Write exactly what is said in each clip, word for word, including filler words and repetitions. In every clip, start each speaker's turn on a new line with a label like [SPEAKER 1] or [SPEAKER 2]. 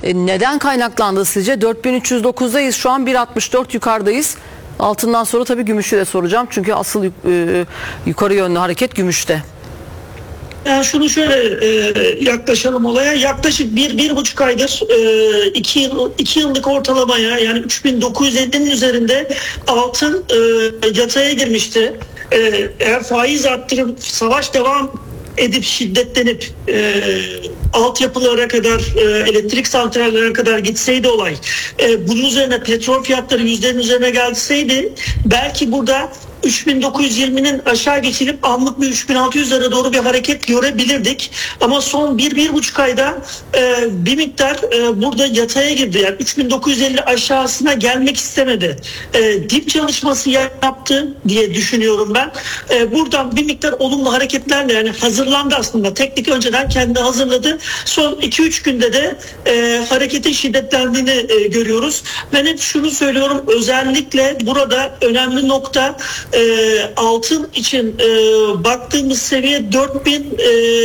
[SPEAKER 1] E, neden kaynaklandı sizce? dört bin üç yüz dokuzdayız şu an, bir altmış dört yukarıdayız. Altından sonra tabii gümüşü de soracağım. Çünkü asıl yuk, e, yukarı yönlü hareket gümüşte.
[SPEAKER 2] Yani şunu şöyle e, yaklaşalım olaya. Yaklaşık bir, bir buçuk aydır e, iki, yıl, iki yıllık ortalamaya, yani üç bin dokuz yüz ellinin üzerinde altın e, yataya girmişti. E, eğer faiz arttırıp savaş devam edip şiddetlenip e, altyapılara kadar, e, elektrik santrallerine kadar gitseydi olay, e, bunun üzerine petrol fiyatları yüzlerin üzerine gelseydi, belki burada üç bin dokuz yüz yirminin aşağı geçilip anlık bir üç bin altı yüzlere doğru bir hareket görebilirdik. Ama son bir, bir buçuk ayda e, bir miktar e, burada yataya girdi. Yani üç bin dokuz yüz elli aşağısına gelmek istemedi. E, dip çalışması yaptı diye düşünüyorum ben. E, buradan bir miktar olumlu hareketlerle, yani hazırlandı aslında. Teknik önceden kendi hazırladı. Son iki üç günde de e, hareketin şiddetlendiğini e, görüyoruz. Ben hep şunu söylüyorum. Özellikle burada önemli nokta, E, altın için e, baktığımız seviye dört bin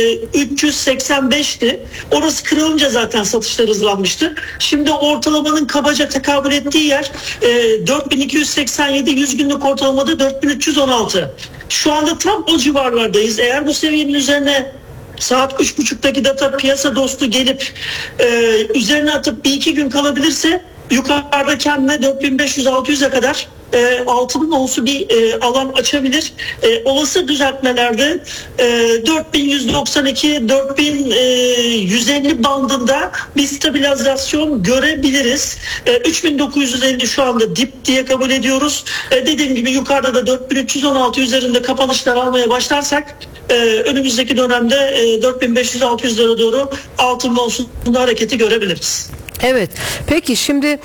[SPEAKER 2] üç yüz seksen beşti. Orası kırılınca zaten satışlar hızlanmıştı. Şimdi ortalamanın kabaca tekabül ettiği yer e, dört bin iki yüz seksen yedi, yüz günlük ortalamada dört bin üç yüz on altı. Şu anda tam o civarlardayız. Eğer bu seviyenin üzerine saat üç buçuktaki data piyasa dostu gelip e, üzerine atıp bir iki gün kalabilirse, yukarıda kendine dört bin beş yüz altı yüze kadar e, altının olsun bir e, alan açabilir. E, olası düzeltmelerde e, dört bin yüz doksan iki dört bin yüz elli bandında bir stabilizasyon görebiliriz. E, üç bin dokuz yüz elli şu anda dip diye kabul ediyoruz. E, dediğim gibi yukarıda da dört bin üç yüz on altı üzerinde kapanışlar almaya başlarsak e, önümüzdeki dönemde e, dört bin beş yüz altı yüzlere doğru altın olsunda hareketi görebiliriz.
[SPEAKER 1] Evet. Peki şimdi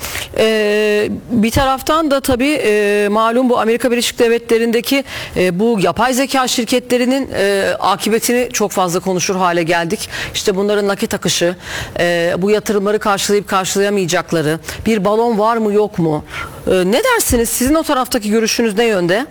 [SPEAKER 1] e, bir taraftan da tabii e, malum bu Amerika Birleşik Devletleri'ndeki e, bu yapay zeka şirketlerinin e, akıbetini çok fazla konuşur hale geldik. İşte bunların nakit akışı, e, bu yatırımları karşılayıp karşılayamayacakları, bir balon var mı yok mu? E, ne dersiniz? Sizin o taraftaki görüşünüz ne yönde?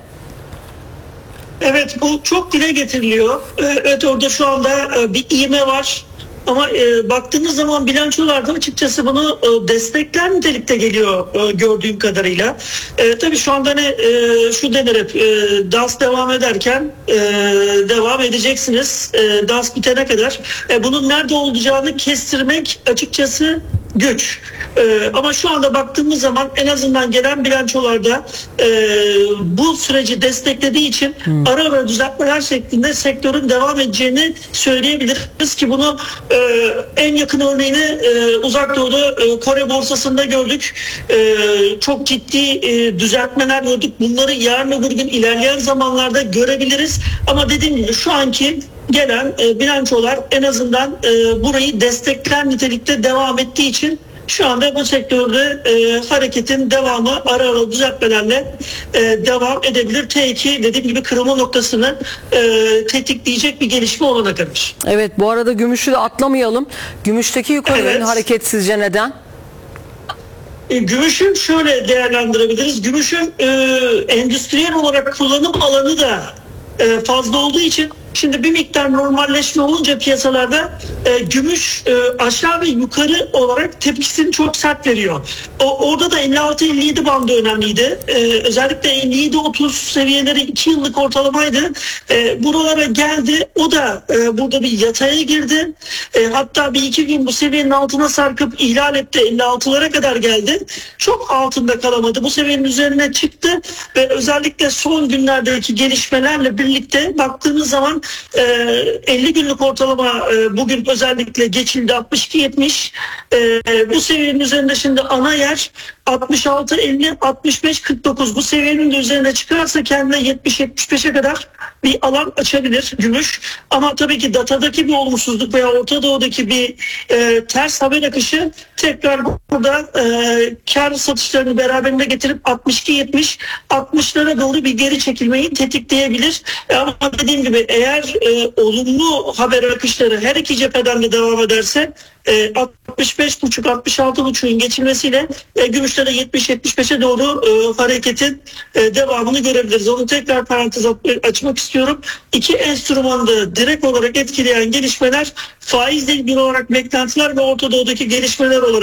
[SPEAKER 2] Evet, bu çok dile getiriliyor. Evet, orada şu anda bir ivme var. Ama e, baktığınız zaman bilançolarda açıkçası bunu e, destekler nitelikte geliyor e, gördüğüm kadarıyla. E, tabii şu anda ne e, şu denir hep, e, dans devam ederken e, devam edeceksiniz. E, dans bitene kadar. E, bunun nerede olacağını kestirmek açıkçası güç. Ee, ama şu anda baktığımız zaman en azından gelen bilançolarda e, bu süreci desteklediği için hmm. ara ara düzeltmeler şeklinde sektörün devam edeceğini söyleyebiliriz ki bunu e, en yakın örneğini e, Uzak Doğu'da e, Kore borsasında gördük. E, çok ciddi e, düzeltmeler gördük. Bunları yarın öbür gün ilerleyen zamanlarda görebiliriz. Ama dediğim gibi şu anki gelen e, bilançolar en azından e, burayı destekler nitelikte devam ettiği için şu anda bu sektörde e, hareketin devamı ara ara düzeltmelerle e, devam edebilir. T iki dediğim gibi kırılma noktasını e, tetikleyecek bir gelişme olana kadar.
[SPEAKER 1] Evet, bu arada gümüşü de atlamayalım. Gümüşteki yukarı yönlü evet. hareket sizce neden?
[SPEAKER 2] E, gümüşün şöyle değerlendirebiliriz. Gümüşün e, endüstriyel olarak kullanım alanı da e, fazla olduğu için şimdi bir miktar normalleşme olunca piyasalarda e, gümüş e, aşağı ve yukarı olarak tepkisini çok sert veriyor. O, orada da elli altı elli yedi bandı önemliydi. E, özellikle elli yedi otuz seviyeleri iki yıllık ortalamaydı. E, buralara geldi. O da e, burada bir yataya girdi. E, hatta bir iki gün bu seviyenin altına sarkıp ihlal etti. elli altılara kadar geldi. Çok altında kalamadı. Bu seviyenin üzerine çıktı ve özellikle son günlerdeki gelişmelerle birlikte baktığınız zaman elli günlük ortalama bugün özellikle geçildi altmış iki yetmiş. Bu seviyenin üzerinde şimdi ana yer altmış altı elli altmış beş kırk dokuz. Bu seviyenin de üzerine çıkarsa kendine yetmiş yetmiş beşe kadar bir alan açabilir gümüş. Ama tabii ki datadaki bir olumsuzluk veya Orta Doğu'daki bir e, ters haber akışı tekrar burada e, kar satışlarını beraberinde getirip altmış iki yetmiş altmışlara doğru bir geri çekilmeyi tetikleyebilir. E, ama dediğim gibi eğer e, olumlu haber akışları her iki cepheden de devam ederse e, altmış beş buçuk altmış altı buçuk'un geçilmesiyle e, gümüşte de yetmiş yetmiş beşe doğru e, hareketin e, devamını görebiliriz. Onu tekrar parantez açmak istiyorum. İki enstrümanı direkt olarak etkileyen gelişmeler faizle ilgili olarak beklentiler ve Orta Doğu'daki gelişmeler olarak